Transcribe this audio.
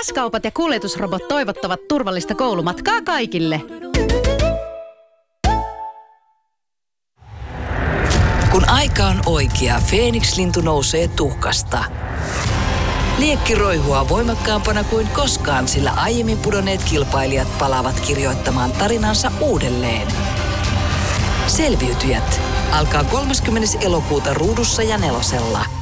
X-kaupat ja kuljetusrobot toivottavat turvallista koulumatkaa kaikille. Kun aika on oikea, Feeniks-lintu nousee tuhkasta. Liekki roihua voimakkaampana kuin koskaan, sillä aiemmin pudonneet kilpailijat palaavat kirjoittamaan tarinansa uudelleen. Selviytyjät alkaa 30. elokuuta Ruudussa ja Nelosella.